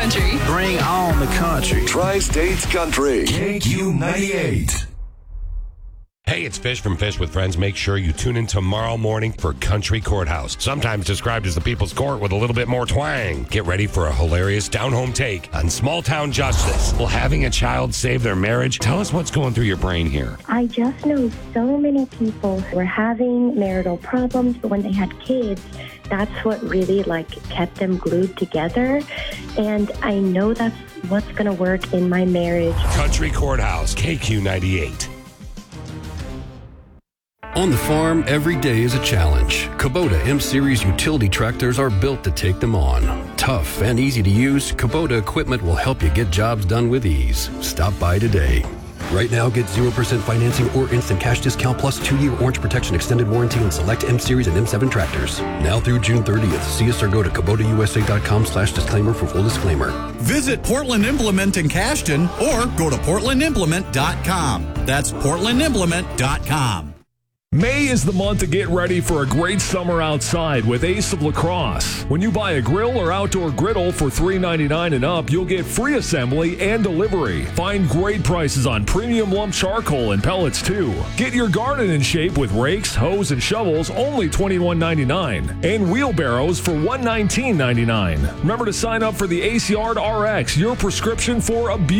Country. Bring on the country. Tri-States Country. KQ98. Hey, it's Fish from Fish with Friends. Make sure you tune in tomorrow morning for Country Courthouse, sometimes described as the People's Court with a little bit more twang. Get ready for a hilarious down-home take on small-town justice. Will having a child save their marriage? Tell us what's going through your brain here. I just know so many people who were having marital problems, but when they had kids, that's what really kept them glued together. And I know that's what's going to work in my marriage. Country Courthouse, KQ98. On the farm, every day is a challenge. Kubota M-Series utility tractors are built to take them on. Tough and easy to use, Kubota equipment will help you get jobs done with ease. Stop by today. Right now, get 0% financing or instant cash discount plus 2-year Orange Protection extended warranty on select M-Series and M7 tractors. Now through June 30th. See us or go to KubotaUSA.com/disclaimer for full disclaimer. Visit Portland Implement in Cashton or go to PortlandImplement.com. That's PortlandImplement.com. May is the month to get ready for a great summer outside with Ace of La Crosse. When you buy a grill or outdoor griddle for $3.99 and up, you'll get free assembly and delivery. Find great prices on premium lump charcoal and pellets too. Get your garden in shape with rakes, hoes, and shovels only $21.99 and wheelbarrows for $119.99. Remember to sign up for the Ace Yard RX, your prescription for a